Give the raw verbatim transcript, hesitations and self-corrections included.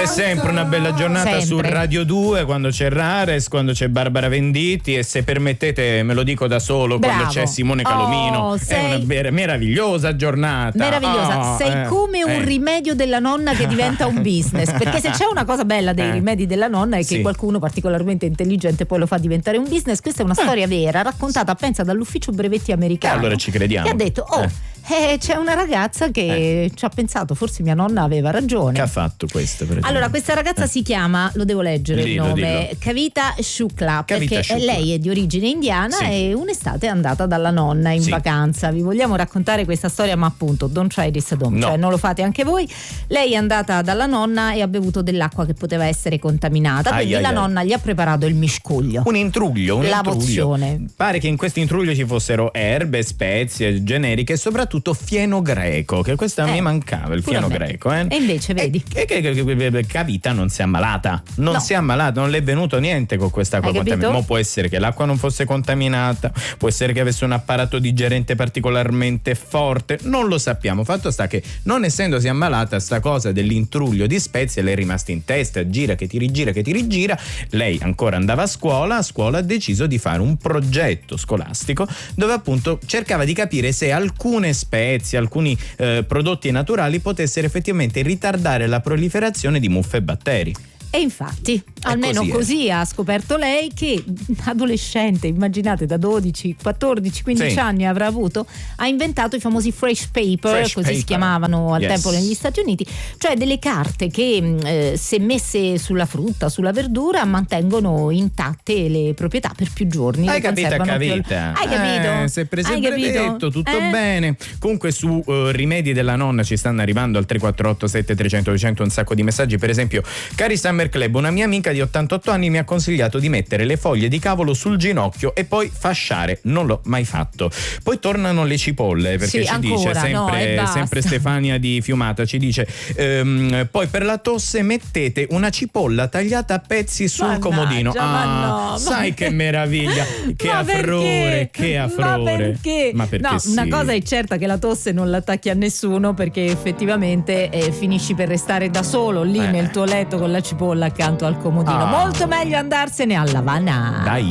È sempre una bella giornata sempre. Su Radio due, quando c'è Rares, quando c'è Barbara Venditti, e se permettete me lo dico da solo, Bravo. quando c'è Simone Calomino. Oh, è sei... una ber- meravigliosa giornata. Meravigliosa, oh, sei eh, come un eh. rimedio della nonna che diventa un business, perché se c'è una cosa bella dei Eh. rimedi della nonna è che Sì. qualcuno particolarmente intelligente poi lo fa diventare un business. Questa è una storia vera, raccontata pensa dall'ufficio brevetti americano, E allora ci crediamo. che ha detto oh Eh. Eh, c'è una ragazza che ci ha pensato, forse mia nonna aveva ragione. Che ha fatto questo, per esempio? Allora, questa ragazza Eh. si chiama, lo devo leggere Dillo, il nome, dillo. Kavita Shukla, Kavita perché Shukla. lei è di origine indiana Sì. e un'estate è andata dalla nonna in Sì. vacanza. Vi vogliamo raccontare questa storia, ma appunto don't try this at home, No. cioè non lo fate anche voi. Lei è andata dalla nonna e ha bevuto dell'acqua che poteva essere contaminata, Ai, quindi ai, la ai. nonna gli ha preparato il miscuglio. Un intruglio, un La intruglio. pozione. Pare che in questo intruglio ci fossero erbe, spezie generiche e soprattutto fieno greco, che questa Eh, mi mancava, il pure fieno a me. greco. Eh. E invece, vedi. E che, che, che, che Kavita non si è ammalata, non No. si è ammalata, non le è venuto niente con questa acqua Hai capito? contaminata. Ma può essere che l'acqua non fosse contaminata, può essere che avesse un apparato digerente particolarmente forte, non lo sappiamo. Fatto sta che, non essendosi ammalata, sta cosa dell'intruglio di spezie le è rimasta in testa, gira che ti rigira che ti rigira. Lei ancora andava a scuola, a scuola ha deciso di fare un progetto scolastico dove appunto cercava di capire se alcune spezie, alcuni eh, prodotti naturali potessero effettivamente ritardare la proliferazione di muffe e batteri. E infatti, almeno così, così, eh. ha scoperto lei che adolescente, immaginate da dodici, quattordici, quindici Sì. anni avrà avuto, ha inventato i famosi fresh paper, Fresh così paper. si chiamavano al Yes. tempo negli Stati Uniti, cioè delle carte che eh, se messe sulla frutta, sulla verdura, mantengono intatte le proprietà per più giorni. Hai le capito, conservano più- Cavita? Hai capito? Eh, se hai preso Hai il capito? brevetto, tutto Eh? bene. Comunque su uh, rimedi della nonna ci stanno arrivando al tre quattro otto sette tre zero zero duecento un sacco di messaggi. Per esempio, cari Summer Club, una mia amica di ottantotto anni mi ha consigliato di mettere le foglie di cavolo sul ginocchio e poi fasciare. Non l'ho mai fatto. Poi tornano le cipolle, perché Sì, ci ancora, dice no, sempre, e basta. sempre Stefania di Fiumata, ci dice ehm, poi per la tosse mettete una cipolla tagliata a pezzi sul Mannaggia, comodino. ma Ah, no, ma- sai che meraviglia, che Ma affrore, perché? che affrore. Ma perché? Ma perché no, sì. una cosa è certa, che la tosse non l'attacchi a nessuno, perché effettivamente eh, finisci per restare da solo lì Eh. nel tuo letto con la cipolla accanto al comodino. Ah. Molto meglio andarsene alla Havana. Dai.